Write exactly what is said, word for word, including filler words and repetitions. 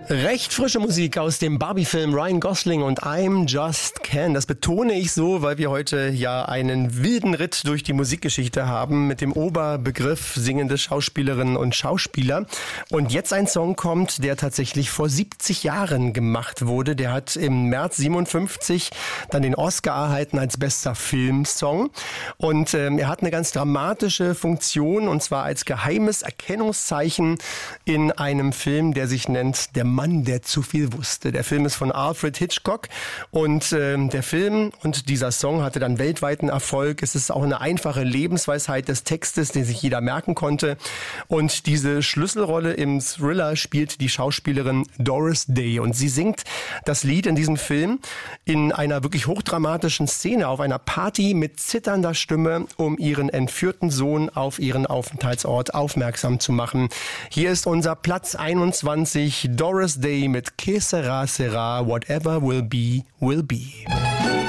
Recht frische Musik aus dem Barbie-Film Ryan Gosling und I'm Just Ken. Das betone ich so, weil wir heute ja einen wilden Ritt durch die Musikgeschichte haben mit dem Oberbegriff singende Schauspielerinnen und Schauspieler. Und jetzt ein Song kommt, der tatsächlich vor siebzig Jahren gemacht wurde. Der hat im März siebenundfünfzig dann den Oscar erhalten als bester Filmsong. Und ähm, er hat eine ganz dramatische Funktion, und zwar als geheimes Erkennungszeichen in einem Film, der sich nennt Der Mann, der zu viel wusste. Der Film ist von Alfred Hitchcock und äh, der Film und dieser Song hatte dann weltweiten Erfolg. Es ist auch eine einfache Lebensweisheit des Textes, den sich jeder merken konnte. Und diese Schlüsselrolle im Thriller spielt die Schauspielerin Doris Day. Und sie singt das Lied in diesem Film in einer wirklich hochdramatischen Szene auf einer Party mit zitternder Stimme, um ihren entführten Sohn auf ihren Aufenthaltsort aufmerksam zu machen. Hier ist unser Platz einundzwanzig, Doris Day mit Que sera sera, whatever will be, will be.